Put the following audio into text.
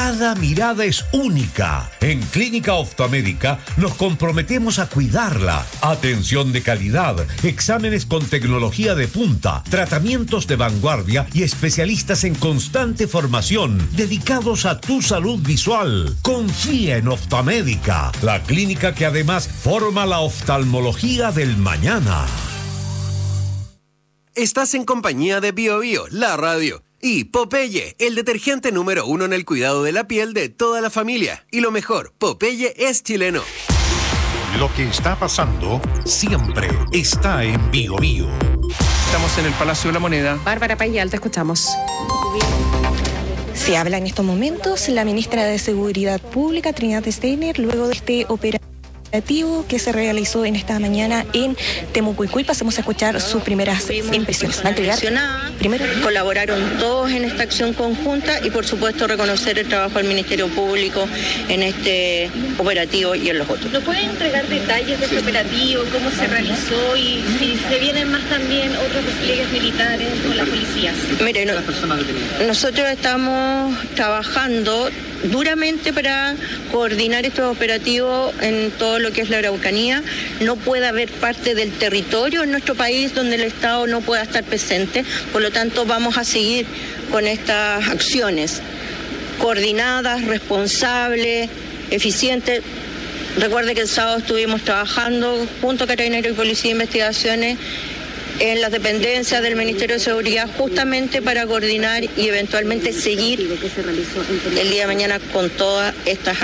Cada mirada es única. En Clínica Oftalmédica nos comprometemos a cuidarla. Atención de calidad, exámenes con tecnología de punta, tratamientos de vanguardia y especialistas en constante formación dedicados a tu salud visual. Confía en Oftalmédica, la clínica que además forma la oftalmología del mañana. Estás en compañía de Bio Bio, la radio. Y Popeye, el detergente número 1 en el cuidado de la piel de toda la familia. Y lo mejor, Popeye es chileno. Lo que está pasando siempre está en Bio Bio. Estamos en el Palacio de la Moneda. Bárbara Payal, te escuchamos. Se habla en estos momentos la ministra de Seguridad Pública, Trinidad Steiner, luego de este operativo que se realizó en esta mañana en Temucuicui. Pasemos a escuchar sus primeras impresiones. ¿Va a entregar? Primero, colaboraron todos en esta acción conjunta y por supuesto reconocer el trabajo del Ministerio Público en este operativo y en los otros. ¿Nos pueden entregar detalles de este operativo, cómo se realizó y si se vienen más también otros despliegues militares con las policías? Mire, nosotros estamos trabajando duramente para coordinar estos operativos en todo lo que es la Araucanía. No puede haber parte del territorio en nuestro país donde el Estado no pueda estar presente, por lo tanto vamos a seguir con estas acciones coordinadas, responsables, eficientes. Recuerde que el sábado estuvimos trabajando junto a Carabineros y Policía de Investigaciones en las dependencias del Ministerio de Seguridad justamente para coordinar y eventualmente seguir el día de mañana con todas estas